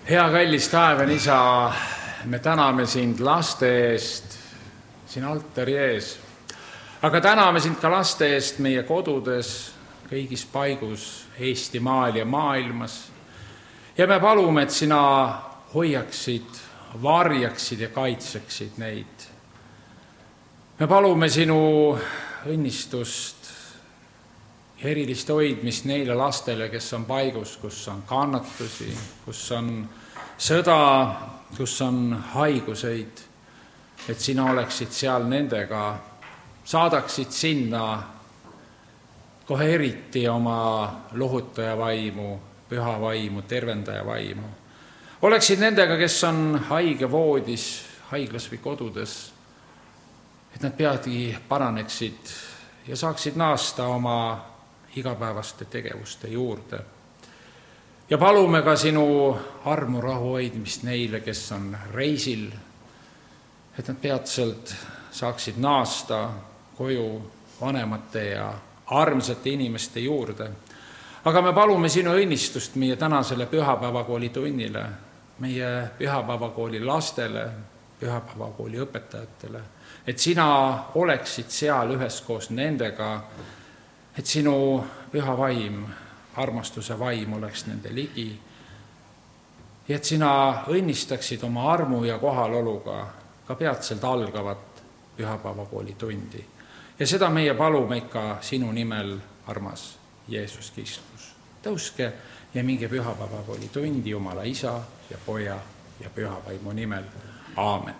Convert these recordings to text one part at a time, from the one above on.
Hea kallis taevane Isa, me täname sind laste eest siin altari ees, aga täname sind ka laste eest meie kodudes, kõigis paigus Eestimaal ja maailmas. Ja me palume, et sina hoiaksid, varjaksid ja kaitseksid neid. Me palume sinu õnnistust ja erilist hoidmist neile lastele, kes on paigus, kus on kannatusi, kus on sõda, kus on haiguseid, et sina oleksid seal nendega, saadaksid sinna kohe eriti oma lohutaja vaimu, püha vaimu, tervendaja vaimu. Oleksid nendega, kes on haige voodis, haiglas või kodudes, et nad peagi paraneksid ja saaksid naasta oma igapäevaste tegevuste juurde. Ja palume ka sinu armu rahu hoidmist neile, kes on reisil, et nad peatselt saaksid naasta koju vanemate ja armsate inimeste juurde. Aga me palume sinu õnnistust meie tänasele pühapäevakooli tunnile, meie pühapäevakooli lastele, pühapäevakooli õpetajatele, et sina oleksid seal üheskoos nendega, et sinu püha vaim, armastuse vaim oleks nende ligi ja et sina õnnistaksid oma armu ja kohaloluga ka peatselt algavat pühapäevakooli tundi. Ja seda meie palume ikka sinu nimel, armas Jeesus Kristus. Tõuske ja minge pühapäevakooli tundi Jumala Isa ja Poja ja Pühavaimu nimel. Aamen.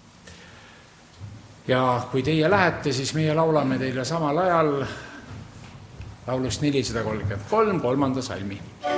Ja kui teie lähete, siis meie laulame teile samal ajal laulust 433, 3. salmi.